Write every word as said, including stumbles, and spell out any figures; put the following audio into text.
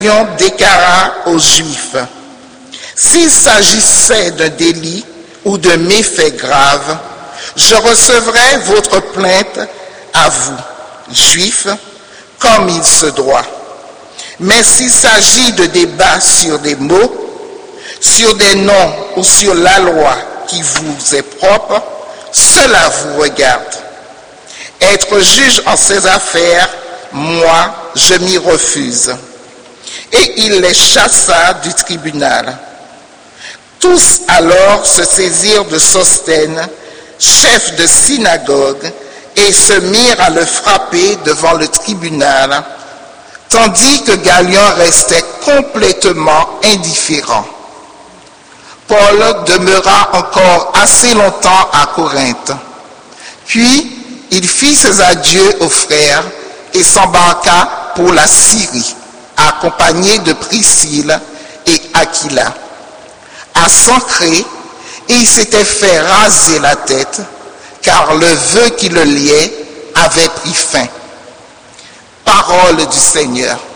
déclara aux Juifs: s'il s'agissait d'un délit ou d'un méfait grave, je recevrai votre plainte à vous, Juifs, comme il se doit. Mais s'il s'agit de débats sur des mots, sur des noms ou sur la loi qui vous est propre, cela vous regarde. Être juge en ces affaires, moi, je m'y refuse. Et il les chassa du tribunal. Tous alors se saisirent de Sosthène, chef de synagogue, et se mirent à le frapper devant le tribunal, tandis que Galion restait complètement indifférent. Paul demeura encore assez longtemps à Corinthe. Puis, il fit ses adieux aux frères et s'embarqua pour la Syrie, accompagné de Priscille et Aquila. À Cenchréa, il s'était fait raser la tête, car le vœu qui le liait avait pris fin. Parole du Seigneur.